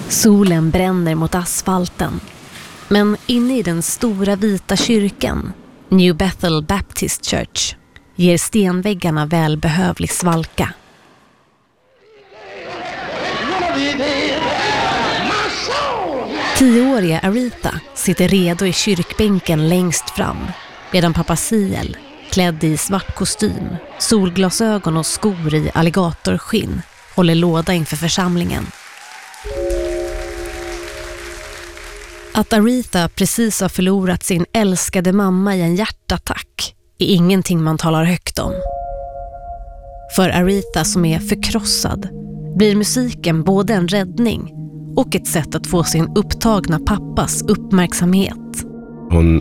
Solen bränner mot asfalten. Men inne i den stora vita kyrkan, New Bethel Baptist Church, ger stenväggarna välbehövlig svalka. 10-åriga Aretha sitter redo i kyrkbänken längst fram, medan pappa Ciel, klädd i svart kostym, solglasögon och skor i alligatorskinn, håller låda inför församlingen. Att Aretha precis har förlorat sin älskade mamma i en hjärtattack är ingenting man talar högt om. För Aretha, som är förkrossad, blir musiken både en räddning och ett sätt att få sin upptagna pappas uppmärksamhet. Hon